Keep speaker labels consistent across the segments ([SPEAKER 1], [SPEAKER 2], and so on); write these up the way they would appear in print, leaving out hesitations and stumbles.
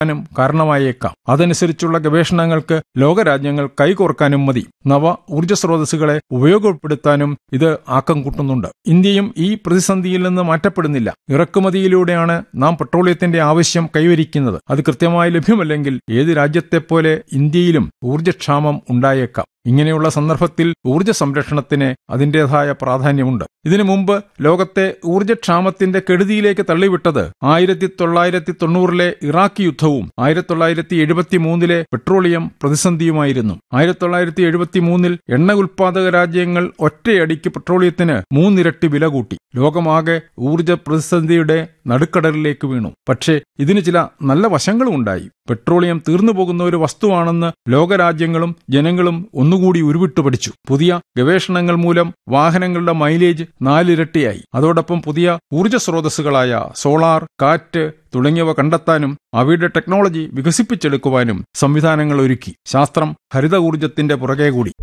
[SPEAKER 1] നും കാരണമായേക്കാം. അതനുസരിച്ചുള്ള ഗവേഷണങ്ങൾക്ക് ലോകരാജ്യങ്ങൾ കൈകോർക്കാനും മതി. നവ ഊർജ്ജ സ്രോതസ്സുകളെ ഉപയോഗപ്പെടുത്താനും ഇത് ആക്കം കൂട്ടുന്നുണ്ട്. ഇന്ത്യയും ഈ പ്രതിസന്ധിയിൽ നിന്ന് മാറ്റപ്പെടുന്നില്ല. ഇറക്കുമതിയിലൂടെയാണ് നാം പെട്രോളിയത്തിന്റെ ആവശ്യം കൈവരിക്കുന്നത്. അത് കൃത്യമായി ലഭ്യമല്ലെങ്കിൽ ഏത് രാജ്യത്തെപ്പോലെ ഇന്ത്യയിലും ഊർജ്ജക്ഷാമം ഉണ്ടായേക്കാം. ഇങ്ങനെയുള്ള സന്ദർഭത്തിൽ ഊർജ്ജ സംരക്ഷണത്തിന് അതിന്റേതായ പ്രാധാന്യമുണ്ട്. ഇതിനു മുമ്പ് ലോകത്തെ ഊർജ്ജക്ഷാമത്തിന്റെ കെടുതിയിലേക്ക് തള്ളിവിട്ടത് 1990 ഇറാഖ് യുദ്ധവും 1973 പെട്രോളിയം പ്രതിസന്ധിയുമായിരുന്നു. 1973 എണ്ണ ഉൽപാദക രാജ്യങ്ങൾ ഒറ്റയടിക്ക് പെട്രോളിയത്തിന് 3 ഇരട്ടി വില കൂട്ടി. ലോകമാകെ ഊർജ്ജ പ്രതിസന്ധിയുടെ നടുക്കടലിലേക്ക് വീണു. പക്ഷേ ഇതിന് ചില നല്ല വശങ്ങളും ഉണ്ടായി. പെട്രോളിയം തീർന്നുപോകുന്ന ഒരു വസ്തുവാണെന്ന് ലോകരാജ്യങ്ങളും ജനങ്ങളും ഒന്നുകൂടി ഉരുവിട്ടു പഠിച്ചു. പുതിയ ഗവേഷണങ്ങൾ മൂലം വാഹനങ്ങളുടെ മൈലേജ് 4 ഇരട്ടിയായി. അതോടൊപ്പം പുതിയ ഊർജ്ജ സ്രോതസ്സുകളായ സോളാർ, കാറ്റ് തുടങ്ങിയവ കണ്ടെത്താനും അവയുടെ ടെക്നോളജി വികസിപ്പിച്ചെടുക്കുവാനും സംവിധാനങ്ങൾ ഒരുക്കി. ശാസ്ത്രം ഹരിത ഊർജ്ജത്തിന്റെ പുറകെ കൂടി.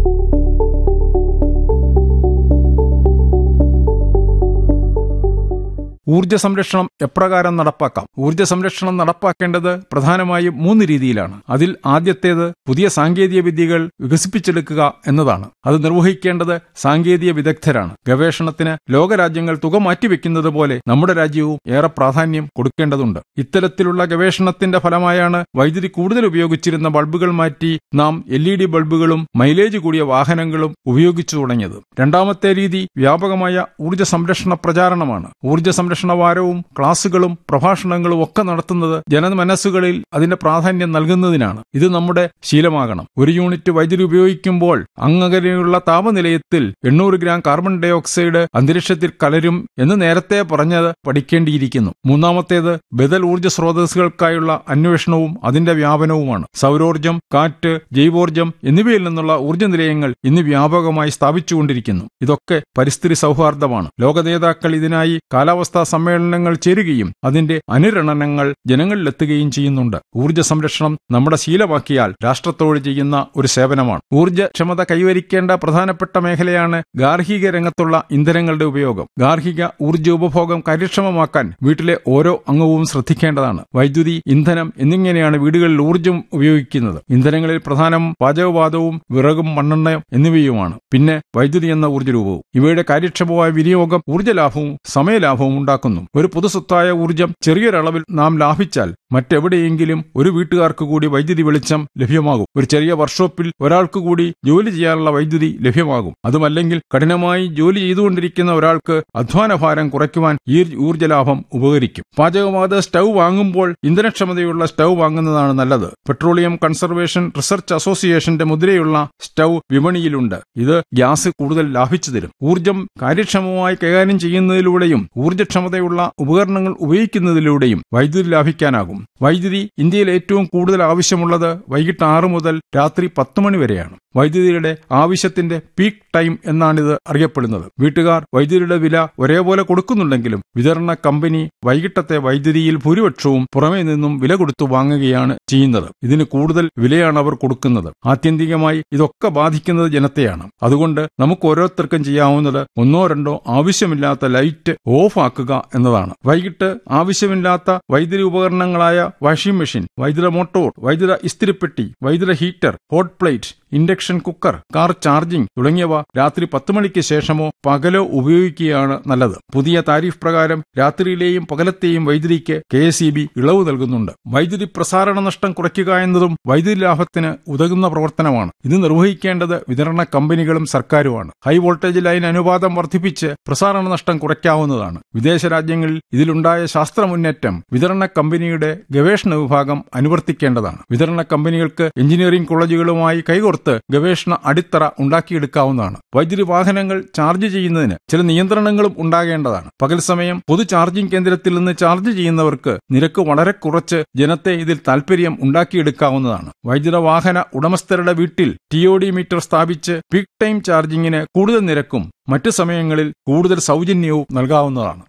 [SPEAKER 1] ഊർജ്ജ സംരക്ഷണം എപ്രകാരം നടപ്പാക്കാം? ഊർജ്ജ സംരക്ഷണം നടപ്പാക്കേണ്ടത് പ്രധാനമായും 3 രീതിയിലാണ്. അതിൽ ആദ്യത്തേത് പുതിയ സാങ്കേതിക വിദ്യകൾ വികസിപ്പിച്ചെടുക്കുക എന്നതാണ്. അത് നിർവഹിക്കേണ്ടത് സാങ്കേതിക വിദഗ്ധരാണ്. ഗവേഷണത്തിന് ലോകരാജ്യങ്ങൾ തുക മാറ്റിവെക്കുന്നത് പോലെ നമ്മുടെ രാജ്യവും ഏറെ പ്രാധാന്യം കൊടുക്കേണ്ടതുണ്ട്. ഇത്തരത്തിലുള്ള ഗവേഷണത്തിന്റെ ഫലമായാണ് വൈദ്യുതി കൂടുതൽ ഉപയോഗിച്ചിരുന്ന ബൾബുകൾ മാറ്റി നാം LED ബൾബുകളും മൈലേജ് കൂടിയ വാഹനങ്ങളും ഉപയോഗിച്ചു തുടങ്ങിയത്. രണ്ടാമത്തെ രീതി വ്യാപകമായ ഊർജ്ജ സംരക്ഷണ പ്രചാരണമാണ്. ഊർജ്ജ വാരവും ക്ലാസുകളും പ്രഭാഷണങ്ങളും ഒക്കെ നടത്തുന്നത് ജനമനസ്സുകളിൽ അതിന്റെ പ്രാധാന്യം നൽകുന്നതിനാണ്. ഇത് നമ്മുടെ ശീലമാകണം. 1 യൂണിറ്റ് വൈദ്യുതി ഉപയോഗിക്കുമ്പോൾ അങ്ങകലെയുള്ള താപനിലയത്തിൽ 800 ഗ്രാം കാർബൺ ഡൈ ഓക്സൈഡ് അന്തരീക്ഷത്തിൽ കലരും എന്ന് നേരത്തെ പറഞ്ഞത് പഠിക്കേണ്ടിയിരിക്കുന്നു. മൂന്നാമത്തേത് ബദൽ ഊർജ്ജ സ്രോതസ്സുകൾക്കായുള്ള അന്വേഷണവും അതിന്റെ വ്യാപനവുമാണ്. സൗരോർജ്ജം, കാറ്റ്, ജൈവോർജ്ജം എന്നിവയിൽ നിന്നുള്ള ഊർജ്ജ നിലയങ്ങൾ ഇന്ന് വ്യാപകമായി സ്ഥാപിച്ചുകൊണ്ടിരിക്കുന്നു. ഇതൊക്കെ പരിസ്ഥിതി സൗഹാർദ്ദമാണ്. ലോക നേതാക്കൾ ഇതിനായി കാലാവസ്ഥാ സമ്മേളനങ്ങൾ ചേരുകയും അതിന്റെ അനുരണനങ്ങൾ ജനങ്ങളിലെത്തുകയും ചെയ്യുന്നുണ്ട്. ഊർജ്ജ സംരക്ഷണം നമ്മുടെ ശീലമാക്കിയാൽ രാഷ്ട്രത്തോട് ചെയ്യുന്ന ഒരു സേവനമാണ്. ഊർജ്ജക്ഷമത കൈവരിക്കേണ്ട പ്രധാനപ്പെട്ട മേഖലയാണ് ഗാർഹിക രംഗത്തുള്ള ഇന്ധനങ്ങളുടെ ഉപയോഗം. ഗാർഹിക ഊർജ്ജ ഉപഭോഗം കാര്യക്ഷമമാക്കാൻ വീട്ടിലെ ഓരോ അംഗവും ശ്രദ്ധിക്കേണ്ടതാണ്. വൈദ്യുതി, ഇന്ധനം എന്നിങ്ങനെയാണ് വീടുകളിൽ ഊർജ്ജം ഉപയോഗിക്കുന്നത്. ഇന്ധനങ്ങളിൽ പ്രധാനം പാചകവാതവും വിറകും മണ്ണെണ്ണയും എന്നിവയുമാണ്. പിന്നെ വൈദ്യുതി എന്ന ഊർജ്ജരൂപവും. ഇവയുടെ കാര്യക്ഷമമായ വിനിയോഗം ഊർജ്ജലാഭവും സമയലാഭവും ഉണ്ടാക്കുന്നു. ഒരു പൊതുസ്വത്തായ ഊർജ്ജം ചെറിയൊരളവിൽ നാം ലാഭിച്ചാൽ മറ്റെവിടെയെങ്കിലും ഒരു വീട്ടുകാർക്ക് കൂടി വൈദ്യുതി വെളിച്ചം ലഭ്യമാകും. ഒരു ചെറിയ വർക്ക്ഷോപ്പിൽ ഒരാൾക്ക് കൂടി ജോലി ചെയ്യാനുള്ള വൈദ്യുതി ലഭ്യമാകും. അതുമല്ലെങ്കിൽ കഠിനമായി ജോലി ചെയ്തുകൊണ്ടിരിക്കുന്ന ഒരാൾക്ക് അധ്വാനഭാരം കുറയ്ക്കുവാൻ ഈ ഊർജ്ജലാഭം ഉപകരിക്കും. പാചകവാത സ്റ്റൗ വാങ്ങുമ്പോൾ ഇന്ധനക്ഷമതയുള്ള സ്റ്റൗ വാങ്ങുന്നതാണ് നല്ലത്. പെട്രോളിയം കൺസർവേഷൻ റിസർച്ച് അസോസിയേഷന്റെ മുദ്രയുള്ള സ്റ്റൗ വിപണിയിലുണ്ട്. ഇത് ഗ്യാസ് കൂടുതൽ ലാഭിച്ചു തരും. ഊർജ്ജം കാര്യക്ഷമമായി കൈകാര്യം ചെയ്യുന്നതിലൂടെയും ഊർജ്ജക്ഷമതയുള്ള ഉപകരണങ്ങൾ ഉപയോഗിക്കുന്നതിലൂടെയും വൈദ്യുതി ലാഭിക്കാനാകും. വൈദ്യുതി ഇന്ത്യയിൽ ഏറ്റവും കൂടുതൽ ആവശ്യമുള്ളത് വൈകിട്ട് 6 മുതൽ രാത്രി 10 മണി വരെയാണ്. വൈദ്യുതിയുടെ ആവശ്യത്തിന്റെ പീക്ക് ടൈം എന്നാണിത് അറിയപ്പെടുന്നത്. വീട്ടുകാർ വൈദ്യുതിയുടെ വില ഒരേപോലെ കൊടുക്കുന്നുണ്ടെങ്കിലും വിതരണ കമ്പനി വൈകിട്ടത്തെ വൈദ്യുതിയിൽ ഭൂരിപക്ഷവും പുറമേ നിന്നും വില കൊടുത്തു വാങ്ങുകയാണ് ചെയ്യുന്നത്. ഇതിന് കൂടുതൽ വിലയാണ് അവർ കൊടുക്കുന്നത്. ആത്യന്തികമായി ഇതൊക്കെ ബാധിക്കുന്നത് ജനത്തെയാണ്. അതുകൊണ്ട് നമുക്ക് ഓരോരുത്തർക്കും ചെയ്യാവുന്നത് 1 or 2 ആവശ്യമില്ലാത്ത ലൈറ്റ് ഓഫ് ആക്കുക എന്നതാണ്. വൈകിട്ട് ആവശ്യമില്ലാത്ത വൈദ്യുതി ഉപകരണങ്ങളായ വാഷിംഗ് മെഷീൻ, വൈദ്യുത മോട്ടോർ, വൈദ്യുത ഇസ്തിരിപ്പെട്ടി, വൈദ്യുത heater, hot plate, induction cooker, car charging തുടങ്ങിയവ രാത്രി 10 മണിക്ക് ശേഷമോ പകലോ ഉപയോഗിക്കുകയാണ് നല്ലത്. പുതിയ താരിഫ് പ്രകാരം രാത്രിയിലെയും പകലത്തെയും വൈദ്യുതിക്ക് KSEB ഇളവ് നൽകുന്നുണ്ട്. വൈദ്യുതി പ്രസാരണ നഷ്ടം കുറയ്ക്കുക എന്നതും വൈദ്യുതി ലാഭത്തിന് ഉതകുന്ന പ്രവർത്തനമാണ്. ഇത് നിർവഹിക്കേണ്ടത് വിതരണ കമ്പനികളും സർക്കാരുമാണ്. ഹൈ വോൾട്ടേജ് ലൈൻ അനുപാതം വർദ്ധിപ്പിച്ച് പ്രസാരണ നഷ്ടം കുറയ്ക്കാവുന്നതാണ്. വിദേശ രാജ്യങ്ങളിൽ ഇതിലുണ്ടായ ശാസ്ത്ര മുന്നേറ്റം വിതരണ കമ്പനിയുടെ ഗവേഷണ വിഭാഗം അനുവർത്തിക്കേണ്ടതാണ്. വിതരണ കമ്പനികൾക്ക് എഞ്ചിനീയറിംഗ് കോളേജുകളുമായി കൈകോർത്ത് ഗവേഷണ അടിത്തറ ഉണ്ടാക്കിയെടുക്കാവുന്നതാണ്. വൈദ്യുതി വാഹനങ്ങൾ ചാർജ് ചെയ്യുന്നതിന് ചില നിയന്ത്രണങ്ങളും ഉണ്ടാകേണ്ടതാണ്. പകൽ സമയം പൊതു ചാർജിംഗ് കേന്ദ്രത്തിൽ നിന്ന് ചാർജ് ചെയ്യുന്നവർക്ക് നിരക്ക് വളരെ കുറച്ച് ജനത്തെ ഇതിൽ താൽപര്യം ഉണ്ടാക്കിയെടുക്കാവുന്നതാണ്. വൈദ്യുത വാഹന ഉടമസ്ഥരുടെ വീട്ടിൽ TOD മീറ്റർ സ്ഥാപിച്ച് പീക്ക് ടൈം ചാർജിങ്ങിന് കൂടുതൽ നിരക്കും മറ്റു സമയങ്ങളിൽ കൂടുതൽ സൗജന്യവും നൽകാവുന്നതാണ്.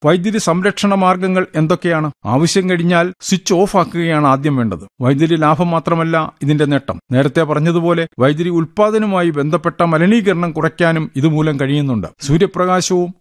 [SPEAKER 1] വൈദ്യുതി സംരക്ഷണ മാർഗങ്ങൾ എന്തൊക്കെയാണ്? ആവശ്യം കഴിഞ്ഞാൽ സ്വിച്ച് ഓഫ് ആക്കുകയാണ് ആദ്യം വേണ്ടത്. വൈദ്യുതി ലാഭം മാത്രമല്ല ഇതിന്റെ നേട്ടം. നേരത്തെ പറഞ്ഞതുപോലെ വൈദ്യുതി ഉൽപാദനവുമായി ബന്ധപ്പെട്ട മലിനീകരണം കുറയ്ക്കാനും ഇതുമൂലം കഴിയുന്നുണ്ട്. സൂര്യപ്രകാശവും